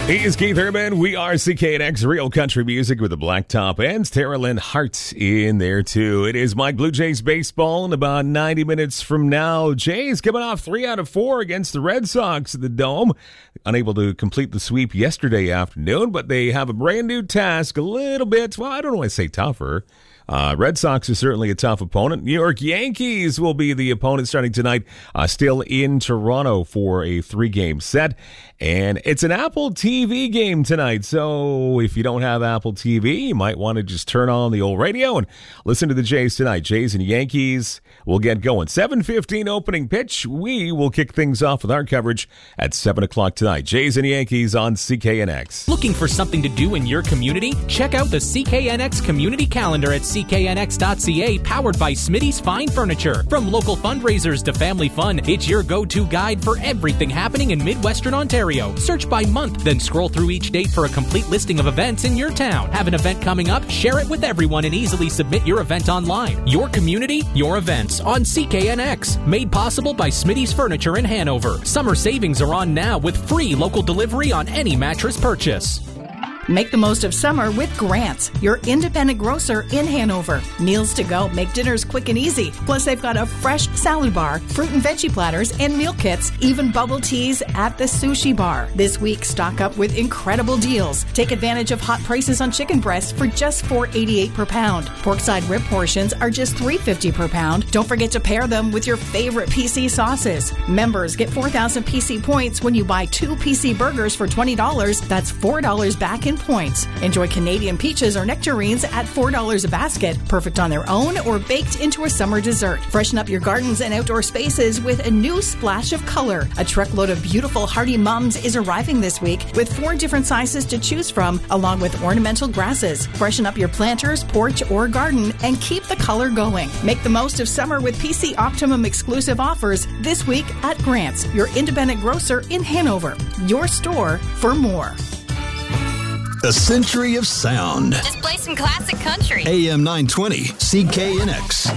He is Keith Urban. We are CKNX Real Country Music with the Black Top Ends. Tara Lynn Hart in there too. It is Mike Blue Jays baseball in about 90 minutes from now. Jays coming off 3 out of 4 against the Red Sox at the Dome. Unable to complete the sweep yesterday afternoon, but they have a brand new task, a little bit, well, I don't want to say tougher. Red Sox is certainly a tough opponent. New York Yankees will be the opponent starting tonight, still in Toronto for a 3-game set. And it's an Apple TV game tonight, so if you don't have Apple TV, you might want to just turn on the old radio and listen to the Jays tonight. Jays and Yankees will get going. 7:15 opening pitch. We will kick things off with our coverage at 7 o'clock tonight. Jays and Yankees on CKNX. Looking for something to do in your community? Check out the CKNX Community Calendar at cknx.ca, powered by Smitty's Fine Furniture. From local fundraisers to family fun, it's your go-to guide for everything happening in Midwestern Ontario. Search by month, then scroll through each date for a complete listing of events in your town. Have an event coming up? Share it with everyone and easily submit your event online. Your community, your events on CKNX. Made possible by Smitty's Furniture in Hanover. Summer savings are on now with free local delivery on any mattress purchase. Make the most of summer with Grants, your independent grocer in Hanover. Meals to go make dinners quick and easy. Plus, they've got a fresh salad bar, fruit and veggie platters, and meal kits, even bubble teas at the sushi bar. This week, stock up with incredible deals. Take advantage of hot prices on chicken breasts for just $4.88 per pound. Porkside rib portions are just $3.50 per pound. Don't forget to pair them with your favorite PC sauces. Members get 4,000 PC points when you buy 2 PC burgers for $20. That's $4 back in points. Enjoy Canadian peaches or nectarines at $4 a basket, perfect on their own or baked into a summer dessert. Freshen up your gardens and outdoor spaces with a new splash of color. A truckload of beautiful hardy mums is arriving this week with 4 different sizes to choose from, along with ornamental grasses. Freshen up your planters, porch, or garden and keep the color going. Make the most of summer with PC Optimum exclusive offers this week at Grants, your independent grocer in Hanover. Your store for more. A century of sound. Just play some classic country. AM 920, CKNX.